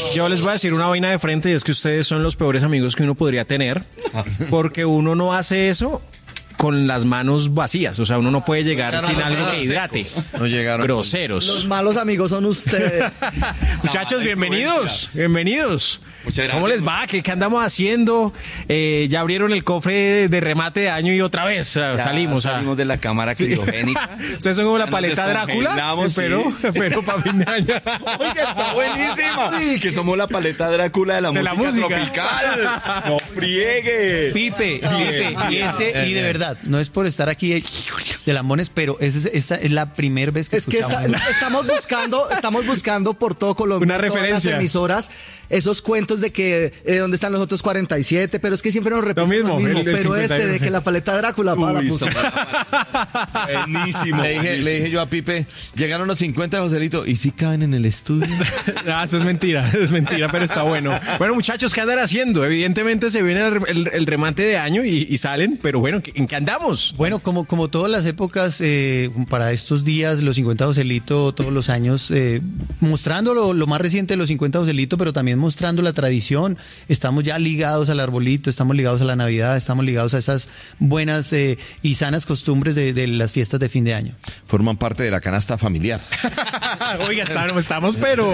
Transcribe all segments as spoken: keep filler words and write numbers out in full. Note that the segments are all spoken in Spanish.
Yo les voy a decir una vaina de frente y es que ustedes son los peores amigos que uno podría tener porque uno no hace eso con las manos vacías, o sea, uno no puede llegar no sin algo que hidrate. No llegaron. Groseros. Los malos amigos son ustedes. Muchachos, no, bienvenidos, bienvenidos. Muchas gracias. ¿Cómo les va? ¿Qué, qué andamos haciendo? Eh, ya abrieron el cofre de remate de año y otra vez uh, Ya salimos. salimos a... de la cámara criogénica. Ustedes son como la Ya nos paleta Drácula, descongelamos, pero, sí. pero para fin de año. Oiga, está buenísima. Que somos la paleta Drácula de la, De música, la música. tropical. No friegue. Pipe, Pipe, y ese, y de verdad, no es por estar aquí de, de lambones, pero esa es, esa es la primera vez que Es que escuchamos. está- estamos buscando, estamos buscando por todo Colombia, Una en todas referencia. las emisoras, esos cuentos de que eh, dónde están los otros cuarenta y siete, pero es que siempre nos repiten mismo, el- el pero cincuenta y uno, este de sí. que la paleta Drácula para la Uy, música. Buenísimo. Le dije, le dije yo a Pipe, llegaron los cincuenta, Joselito, ¿y si caben en el estudio? No, eso es mentira, es mentira, pero está bueno. Bueno, muchachos, ¿qué andan haciendo? Evidentemente se viene el, el- el remate de año y, y salen, pero bueno, ¿en qué andamos? Bueno, como, como todas las épocas, eh, para estos días, los cincuenta Joselito, todos los años, eh, mostrando lo, lo más reciente de los cincuenta Joselito, pero también mostrando la tradición. Estamos ya ligados al arbolito, estamos ligados a la Navidad, estamos ligados a esas buenas eh, y sanas costumbres de, de las fiestas de fin de año. Forman parte de la canasta familiar. Oiga, estamos, estamos pero...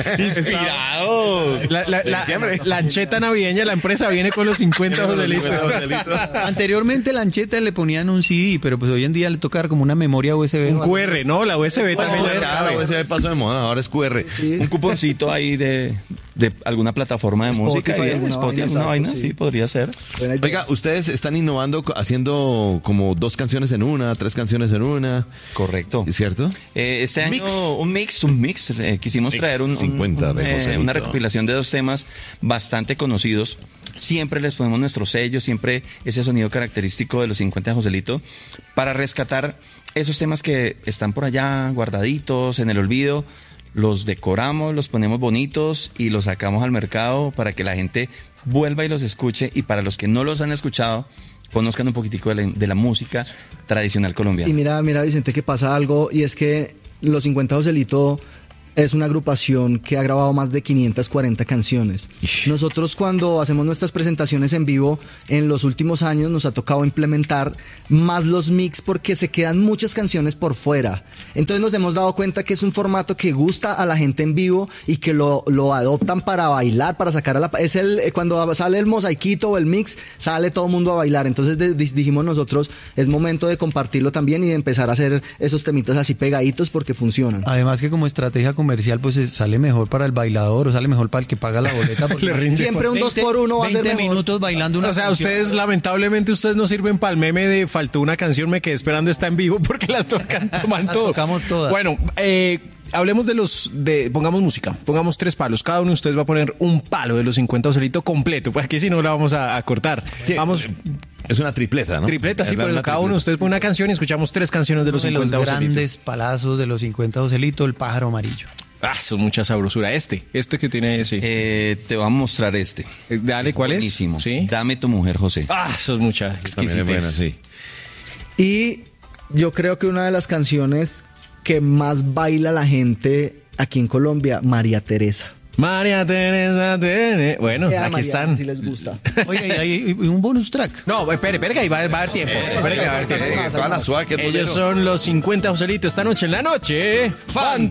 Inspirados. La, la, la, la ancheta navideña, la empresa viene con los cincuenta Joselitos. Anteriormente la ancheta le ponían un C D, pero pues hoy en día le toca dar como una memoria U S B. Un Q R, ¿no? La U S B también. ya Claro, cabe. ese paso de moda, ahora es Q R. Un cuponcito ahí de, de alguna plataforma de Spotify, música. Bien, alguna Spotify, vaina, alguna vaina, exacto, sí. sí. podría ser. Buena idea. Oiga, ustedes están innovando, co- haciendo como dos canciones en una, tres canciones en una, Correcto. ¿cierto? Eh, este año Mix. un mix, un mix. eh, quisimos Mix traer un, un- cincuenta de eh, Joselito. una recopilación de dos temas bastante conocidos. Siempre les ponemos nuestro sello, siempre ese sonido característico de los cincuenta de Joselito, para rescatar esos temas que están por allá guardaditos en el olvido. Los decoramos, los ponemos bonitos y los sacamos al mercado para que la gente vuelva y los escuche, y para los que no los han escuchado, conozcan un poquitico de la, de la música tradicional colombiana. Y mira, mira Vicente, que pasa algo, y es que los cincuenta Joselito es una agrupación que ha grabado más de quinientas cuarenta canciones. Nosotros cuando hacemos nuestras presentaciones en vivo, en los últimos años nos ha tocado implementar más los mix porque se quedan muchas canciones por fuera. Entonces nos hemos dado cuenta que es un formato que gusta a la gente en vivo y que lo, lo adoptan para bailar, para sacar a la... Es el, cuando sale el mosaiquito o el mix, sale todo el mundo a bailar. Entonces de- dijimos nosotros, es momento de compartirlo también y de empezar a hacer esos temitas así pegaditos porque funcionan. Además que como estrategia comercial, pues eh, sale mejor para el bailador o sale mejor para el que paga la boleta. porque Le rinde. Siempre un dos veinte por uno va a ser veinte mejor. minutos bailando una O sea, canción. ustedes, lamentablemente, ustedes no sirven para el meme de faltó una canción, me quedé esperando, está en vivo, porque la tocan, toman Las todo. tocamos todas. Bueno, eh, hablemos de los, de, pongamos música, pongamos tres palos, cada uno de ustedes va a poner un palo de los cincuenta Joselito completo, pues aquí si no la vamos a, a cortar. Sí, Vamos, Es una tripleta, ¿no? tripleta, sí, Es pero una cada uno de tripleta. ustedes pone una canción y escuchamos tres canciones de los Uno de los cincuenta Joselito. grandes palazos de los cincuenta Joselito, el pájaro amarillo. Ah, son mucha sabrosura. Este, este que tiene ese. Eh, te voy a mostrar este. Eh, Dale, ¿cuál es? Buenísimo. Sí. Dame tu mujer, José. Ah, eso es mucha También es exquisitez. buena, sí. Y yo creo que una de las canciones que más baila la gente aquí en Colombia, María Teresa. María Teresa, Teresa. Bueno, Eh, a aquí Mariana, están. Si les gusta. Oiga, y hay un bonus track. No, espere, espere, que ahí va, va a haber tiempo. Espere que va a haber tiempo. Eh, toda la suave que es Ellos bolero. son los cincuenta Joselito esta noche en la noche. ¡Fantástico!